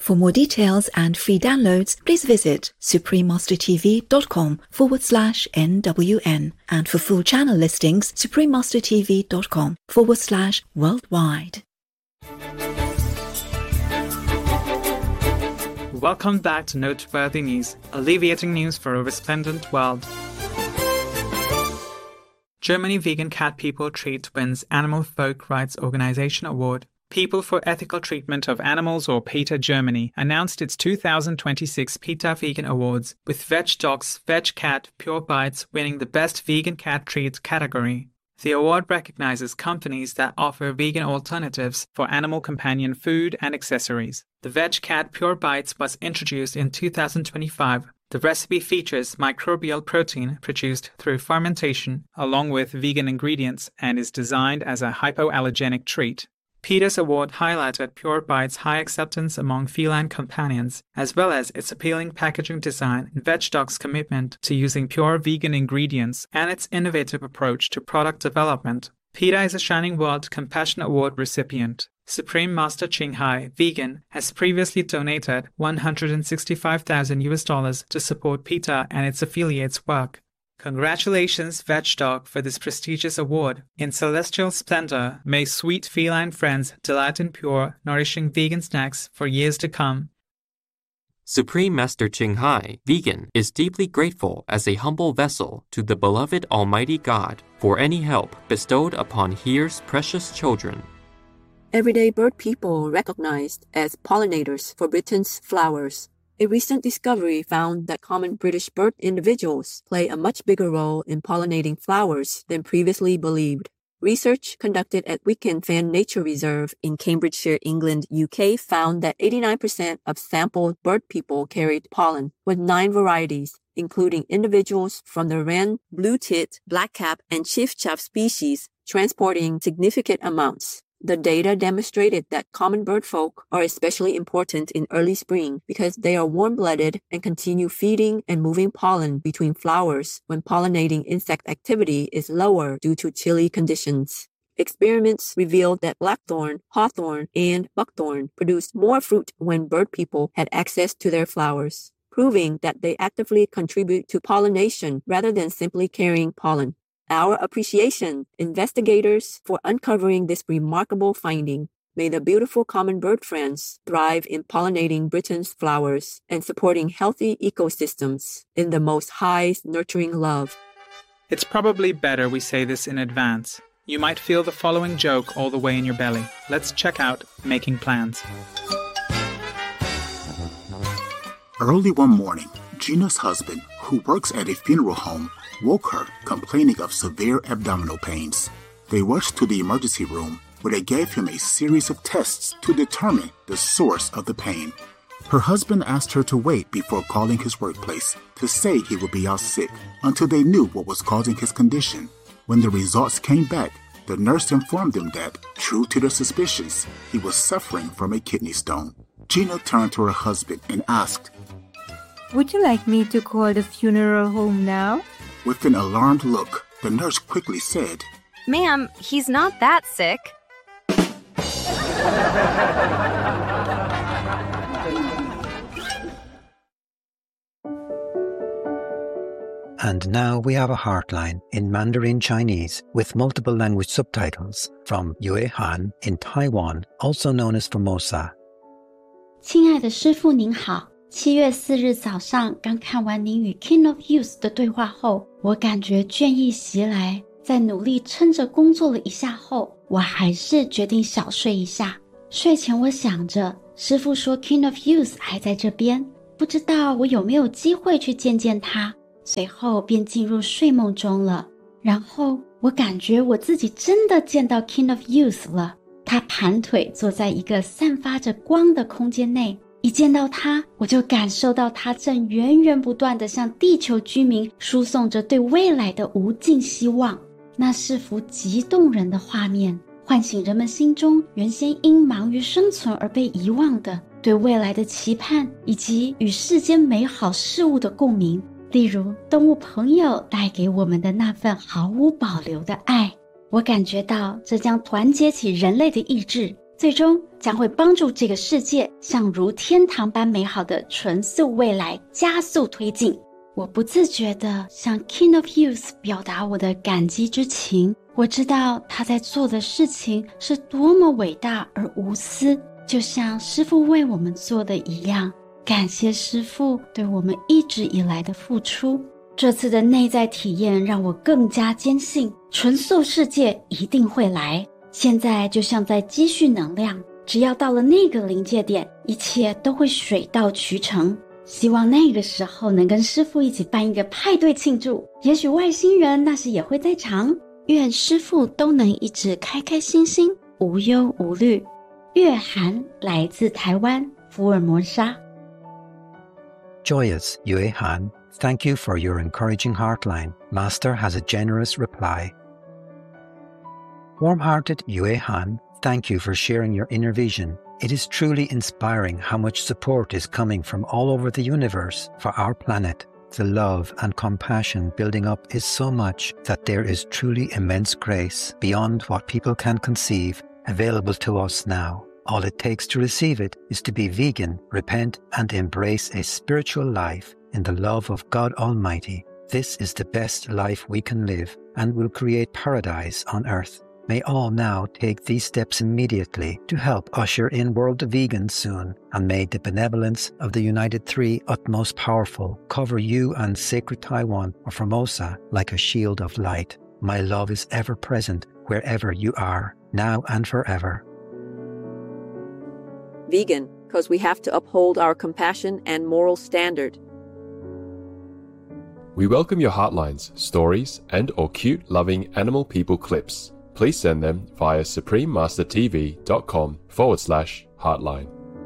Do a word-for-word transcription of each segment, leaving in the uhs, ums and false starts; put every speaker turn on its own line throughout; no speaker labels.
For more details and free downloads, please visit suprememastertv.com forward slash NWN. And for full channel listings, suprememastertv.com forward slash worldwide.
Welcome back to Noteworthy News, alleviating news for a resplendent world. Germany Vegan Cat People Treat wins Animal Folk Rights Organization Award. People for Ethical Treatment of Animals, or PETA Germany, announced its two thousand twenty-six PETA Vegan Awards, with VegDocs Veg Cat Pure Bites winning the Best Vegan Cat Treat category. The award recognizes companies that offer vegan alternatives for animal companion food and accessories. The Veg Cat Pure Bites was introduced in two thousand twenty-five. The recipe features microbial protein produced through fermentation, along with vegan ingredients, and is designed as a hypoallergenic treat. PETA's award highlighted Pure Bites' high acceptance among feline companions, as well as its appealing packaging design and VegDocs' commitment to using pure vegan ingredients and its innovative approach to product development. PETA is a Shining World Compassion Award recipient. Supreme Master Ching Hai, vegan, has previously donated one hundred sixty-five thousand U S dollars to support PETA and its affiliates' work. Congratulations, VegDoc, for this prestigious award. In celestial splendor, may sweet feline friends delight in pure, nourishing vegan snacks for years to come.
Supreme Master Ching Hai, vegan, is deeply grateful as a humble vessel to the beloved Almighty God for any help bestowed upon Here's precious children.
Everyday bird people recognized as pollinators for Britain's flowers. A recent discovery found that common British bird individuals play a much bigger role in pollinating flowers than previously believed. Research conducted at Wicken Fen Nature Reserve in Cambridgeshire, England, U K found that eighty-nine percent of sampled bird people carried pollen, with nine varieties, including individuals from the wren, blue tit, blackcap, and chiffchaff species, transporting significant amounts. The data demonstrated that common bird folk are especially important in early spring because they are warm-blooded and continue feeding and moving pollen between flowers when pollinating insect activity is lower due to chilly conditions. Experiments revealed that blackthorn, hawthorn, and buckthorn produced more fruit when bird people had access to their flowers, proving that they actively contribute to pollination rather than simply carrying pollen. Our appreciation, investigators, for uncovering this remarkable finding. May the beautiful common bird friends thrive in pollinating Britain's flowers and supporting healthy ecosystems in the Most High's nurturing love.
It's probably better we say this in advance. You might feel the following joke all the way in your belly. Let's check out Making Plans.
Early one morning, Gina's husband, who works at a funeral home, woke her complaining of severe abdominal pains. They rushed to the emergency room, where they gave him a series of tests to determine the source of the pain. Her husband asked her to wait before calling his workplace to say he would be out sick until they knew what was causing his condition. When the results came back, the nurse informed them that, true to their suspicions, he was suffering from a kidney stone. Gina turned to her husband and asked,
"Would you like me to call the funeral home now?"
With an alarmed look, the nurse quickly said,
"Ma'am, he's not that sick."
And now we have a Heartline in Mandarin Chinese with multiple language subtitles from Yue Han in Taiwan, also known as Formosa.
亲爱的师父您好，七月四日早上刚看完您与 King of Youth 的对话后，我感觉倦意袭来，在努力撑着工作了一下后，我还是决定小睡一下。睡前我想着，师父说 King of Youth 还在这边，不知道我有没有机会去见见他。随后便进入睡梦中了。然后我感觉我自己真的见到 King of Youth 了。他盘腿坐在一个散发着光的空间内，一见到他，我就感受到他正源源不断地向地球居民输送着对未来的无尽希望。那是幅极动人的画面，唤醒人们心中原先因忙于生存而被遗忘的对未来的期盼，以及与世间美好事物的共鸣，例如动物朋友带给我们的那份毫无保留的爱。我感觉到这将团结起人类的意志， 最终将会帮助这个世界向如天堂般美好的纯素未来加速推进。我不自觉地向 King of Youth 表达我的感激之情。我知道他在做的事情是多么伟大而无私，就像师父为我们做的一样。感谢师父对我们一直以来的付出。这次的内在体验让我更加坚信，纯素世界一定会来。现在就像在积蓄能量，只要到了那个临界点，一切都会水到渠成。希望那个时候能跟师父一起办一个派对庆祝，也许外星人那时也会在场。愿师父都能一直开开心心，无忧无虑。月涵来自台湾福尔摩沙。
Joyous Yue Han, thank you for your encouraging heartline. Master has a generous reply. Warm-hearted Yue Han, thank you for sharing your inner vision. It is truly inspiring how much support is coming from all over the universe for our planet. The love and compassion building up is so much that there is truly immense grace beyond what people can conceive available to us now. All it takes to receive it is to be vegan, repent, and embrace a spiritual life in the love of God Almighty. This is the best life we can live and will create paradise on earth. May all now take these steps immediately to help usher in World Vegan soon, and may the benevolence of the United Three Utmost Powerful cover you and sacred Taiwan or Formosa like a shield of light. My love is ever present wherever you are, now and forever.
Vegan, because we have to uphold our compassion and moral standard.
We welcome your heartlines, stories, and or cute, loving animal people clips. Please send them via suprememastertv.com forward slash heartline.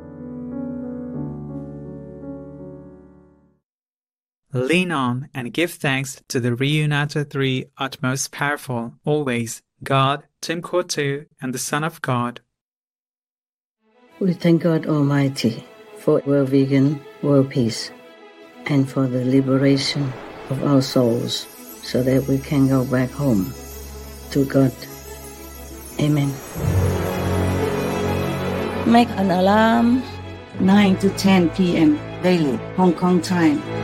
Lean on and give thanks to the Reunited Three Utmost Powerful, always, God, Tim Cortu, and the Son of God.
We thank God Almighty for world vegan, world peace, and for the liberation of our souls so that we can go back home to God. Amen. Make an alarm nine to ten p.m. daily, Hong Kong time.